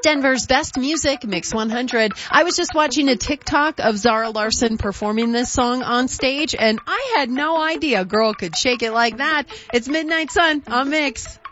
Denver's best music, Mix 100. I was just watching a TikTok of Zara Larsson performing this song on stage, and I had no idea a girl could shake it like that. It's Midnight Sun on Mix.